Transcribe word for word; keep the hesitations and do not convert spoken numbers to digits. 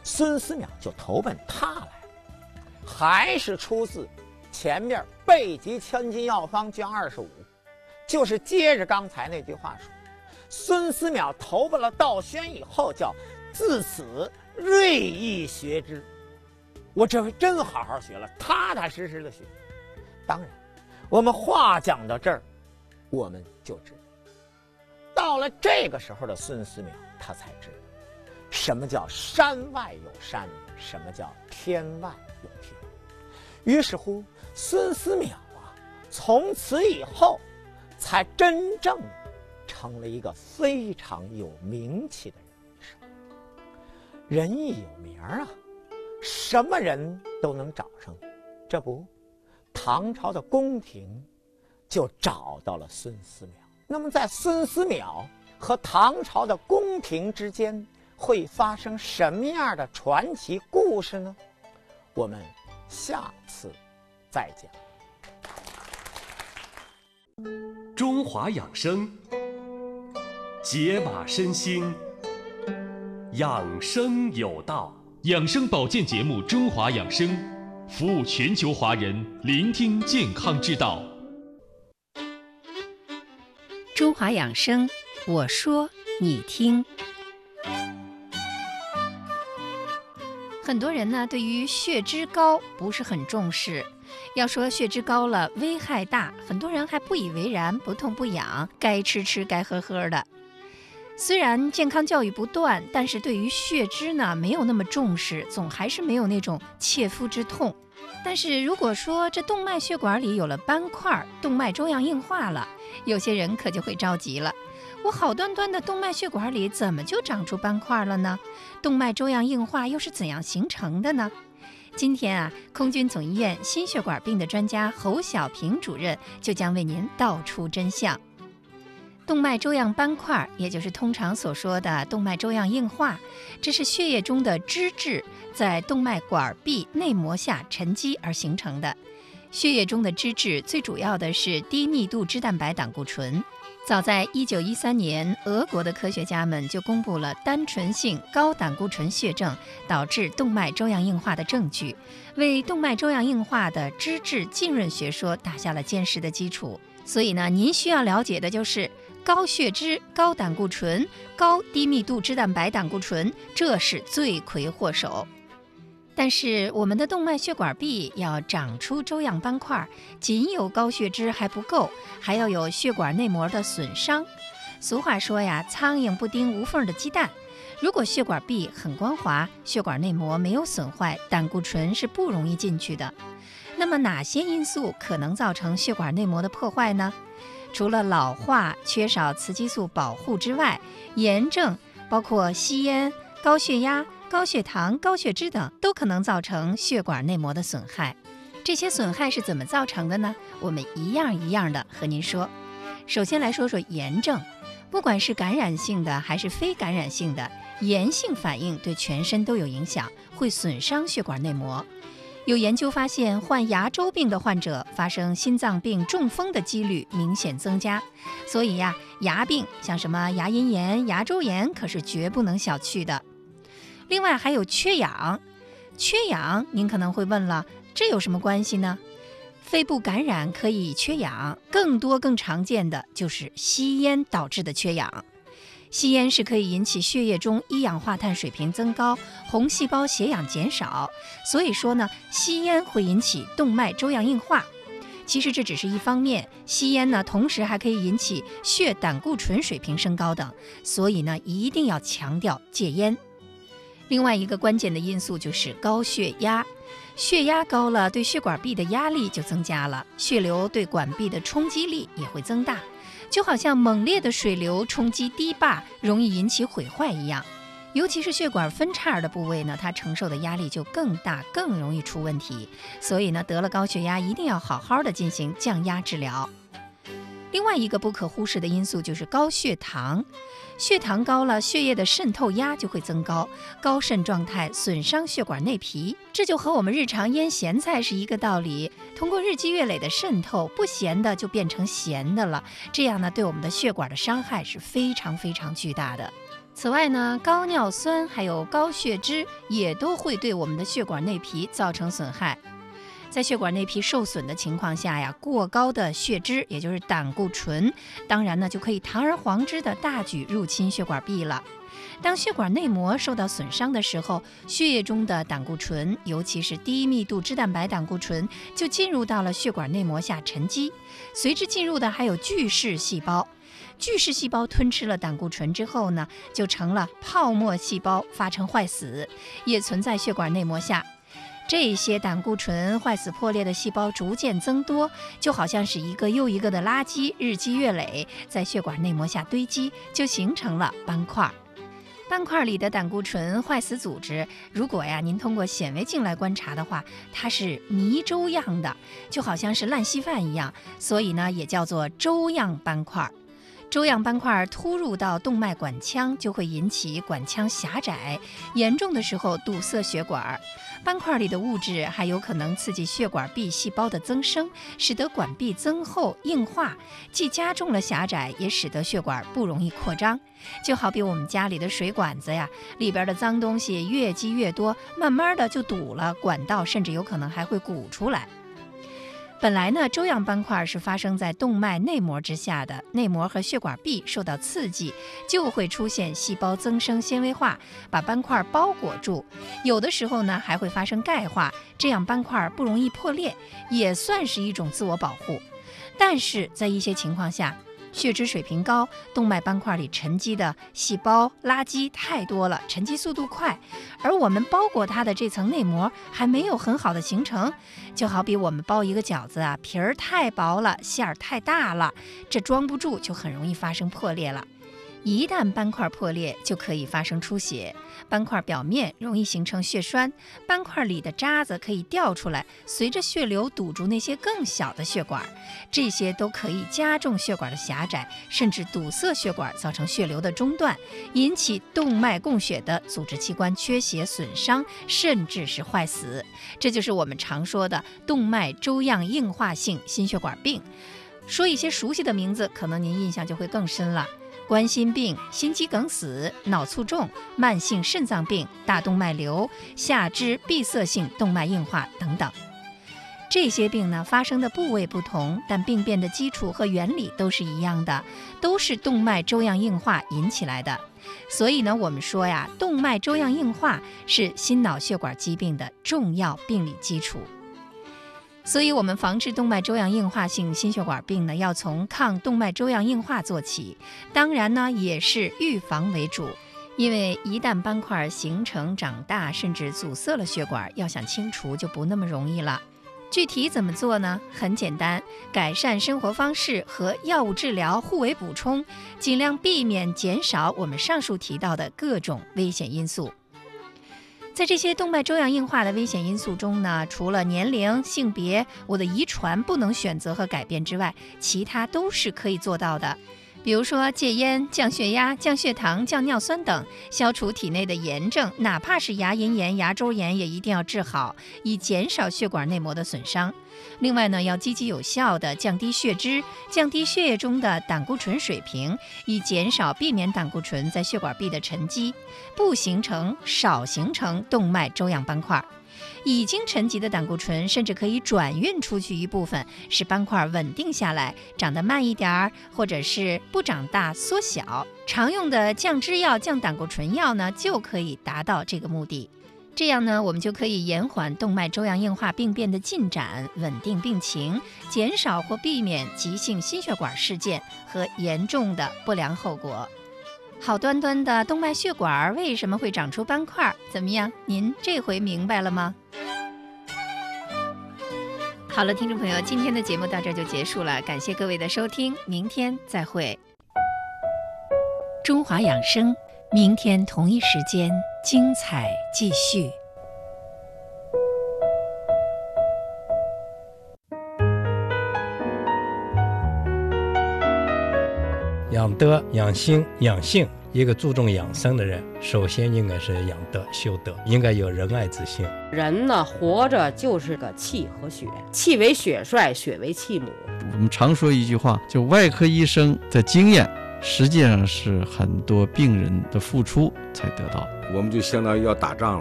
孙思邈就投奔他来，还是出自前面北极千金药方卷二十五，就是接着刚才那句话说，孙思邈投奔了道宣以后，叫自此锐意学之。我这回真好好学了，踏踏实实的学。当然，我们话讲到这儿，我们就知道，到了这个时候的孙思邈，他才知道什么叫山外有山，什么叫天外有天。于是乎，孙思邈啊，从此以后才真正成了一个非常有名气的人。人一有名啊，什么人都能找上你。这不，唐朝的宫廷就找到了孙思邈。那么在孙思邈和唐朝的宫廷之间会发生什么样的传奇故事呢？我们下次再讲。 中华养生，解码身心，养生有道。 养生保健节目《中华养生》，服务全球华人，聆听健康之道。 中华养生，我说你听。很多人呢，对于血脂高不是很重视。要说血脂高了危害大，很多人还不以为然，不痛不痒，该吃吃，该喝喝的。虽然健康教育不断，但是对于血脂呢，没有那么重视，总还是没有那种切肤之痛。但是如果说这动脉血管里有了斑块，动脉粥样硬化了，有些人可就会着急了。我好端端的动脉血管里怎么就长出斑块了呢？动脉粥样硬化又是怎样形成的呢？今天啊，空军总医院心血管病的专家侯小平主任就将为您道出真相。动脉粥样斑块，也就是通常所说的动脉粥样硬化，这是血液中的脂质在动脉管壁内膜下沉积而形成的。血液中的脂质最主要的是低密度脂蛋白胆固醇。早在一九一三年，俄国的科学家们就公布了单纯性高胆固醇血症导致动脉粥样硬化的证据，为动脉粥样硬化的脂质浸润学说打下了坚实的基础。所以呢，您需要了解的就是高血脂、高胆固醇、高低密度脂蛋白胆固醇，这是罪魁祸首。但是我们的动脉血管壁要长出粥样斑块，仅有高血脂还不够，还要有血管内膜的损伤。俗话说呀，苍蝇不叮无缝的鸡蛋。如果血管壁很光滑，血管内膜没有损坏，胆固醇是不容易进去的。那么哪些因素可能造成血管内膜的破坏呢？除了老化、缺少雌激素保护之外，炎症包括吸烟、高血压、高血糖、高血脂等都可能造成血管内膜的损害。这些损害是怎么造成的呢？我们一样一样的和您说。首先来说说炎症，不管是感染性的还是非感染性的，炎性反应对全身都有影响，会损伤血管内膜。有研究发现，患牙周病的患者发生心脏病、中风的几率明显增加。所以呀，牙病像什么牙龈炎、牙周炎可是绝不能小觑的。另外还有缺氧，缺氧您可能会问了，这有什么关系呢？肺部感染可以缺氧，更多更常见的就是吸烟导致的缺氧。吸烟是可以引起血液中一氧化碳水平增高，红细胞血氧减少，所以说呢，吸烟会引起动脉粥样硬化。其实这只是一方面，吸烟呢，同时还可以引起血胆固醇水平升高等，所以呢，一定要强调戒烟。另外一个关键的因素就是高血压，血压高了，对血管壁的压力就增加了，血流对管壁的冲击力也会增大，就好像猛烈的水流冲击堤坝，容易引起毁坏一样。尤其是血管分叉的部位呢，它承受的压力就更大，更容易出问题。所以呢，得了高血压一定要好好的进行降压治疗。另外一个不可忽视的因素就是高血糖，血糖高了，血液的渗透压就会增高，高渗状态损伤血管内皮，这就和我们日常腌咸菜是一个道理。通过日积月累的渗透，不咸的就变成咸的了，这样呢，对我们的血管的伤害是非常非常巨大的。 此外呢，高尿酸还有高血脂也都会对我们的血管内皮造成损害。在血管内皮受损的情况下呀，过高的血脂，也就是胆固醇，当然呢就可以堂而皇之的大举入侵血管壁了。当血管内膜受到损伤的时候，血液中的胆固醇，尤其是低密度脂蛋白胆固醇，就进入到了血管内膜下沉积，随之进入的还有巨噬细胞。巨噬细胞吞吃了胆固醇之后呢，就成了泡沫细胞，发成坏死，也存在血管内膜下。这些胆固醇坏死破裂的细胞逐渐增多，就好像是一个又一个的垃圾，日积月累，在血管内膜下堆积，就形成了斑块。斑块里的胆固醇坏死组织，如果呀您通过显微镜来观察的话，它是泥粥样的，就好像是烂稀饭一样，所以呢也叫做粥样斑块。粥样斑块突入到动脉管腔，就会引起管腔狭窄，严重的时候堵塞血管。斑块里的物质还有可能刺激血管壁细胞的增生，使得管壁增厚硬化，既加重了狭窄，也使得血管不容易扩张。就好比我们家里的水管子呀，里边的脏东西越积越多，慢慢的就堵了管道，甚至有可能还会鼓出来。本来呢，粥样斑块是发生在动脉内膜之下的，内膜和血管壁受到刺激，就会出现细胞增生纤维化，把斑块包裹住。有的时候呢，还会发生钙化，这样斑块不容易破裂，也算是一种自我保护。但是在一些情况下，血脂水平高，动脉斑块里沉积的细胞垃圾太多了，沉积速度快，而我们包裹它的这层内膜还没有很好的形成。就好比我们包一个饺子啊，皮儿太薄了，馅儿太大了，这装不住，就很容易发生破裂了。一旦斑块破裂，就可以发生出血，斑块表面容易形成血栓，斑块里的渣子可以掉出来，随着血流堵住那些更小的血管，这些都可以加重血管的狭窄，甚至堵塞血管，造成血流的中断，引起动脉供血的组织器官缺血损伤，甚至是坏死。这就是我们常说的动脉粥样硬化性心血管病。说一些熟悉的名字，可能您印象就会更深了。冠心病、心肌梗死、脑卒中、慢性肾脏病、大动脉瘤、下肢闭塞性动脉硬化等等。这些病呢，发生的部位不同，但病变的基础和原理都是一样的，都是动脉粥样硬化引起来的。所以呢，我们说呀，动脉粥样硬化是心脑血管疾病的重要病理基础。所以我们防治动脉粥样硬化性心血管病呢，要从抗动脉粥样硬化做起，当然呢也是预防为主。因为一旦斑块形成长大，甚至阻塞了血管，要想清除就不那么容易了。具体怎么做呢？很简单，改善生活方式和药物治疗互为补充，尽量避免减少我们上述提到的各种危险因素。在这些动脉粥样硬化的危险因素中呢，除了年龄、性别、我的遗传不能选择和改变之外，其他都是可以做到的。比如说戒烟、降血压、降血糖、降尿酸等，消除体内的炎症，哪怕是牙龈炎、牙周炎也一定要治好，以减少血管内膜的损伤。另外呢，要积极有效地降低血脂，降低血液中的胆固醇水平，以减少避免胆固醇在血管壁的沉积，不形成少形成动脉粥样斑块。已经沉积的胆固醇甚至可以转运出去一部分，使斑块稳定下来，长得慢一点，或者是不长大缩小。常用的降脂药、降胆固醇药呢，就可以达到这个目的。这样呢，我们就可以延缓动脉粥样硬化病变的进展，稳定病情，减少或避免急性心血管事件和严重的不良后果。好端端的动脉血管为什么会长出斑块？怎么样，您这回明白了吗？好了，听众朋友，今天的节目到这就结束了，感谢各位的收听，明天再会。中华养生，明天同一时间精彩继续。 养德、养心、养性，一个注重养生的人，首先应该是养德修德，应该有仁爱之心。 人呢，活着就是个气和血，气为血帅，血为气母。 我们常说一句话，就外科医生的经验实际上是很多病人的付出才得到。 我们就相当于要打仗了。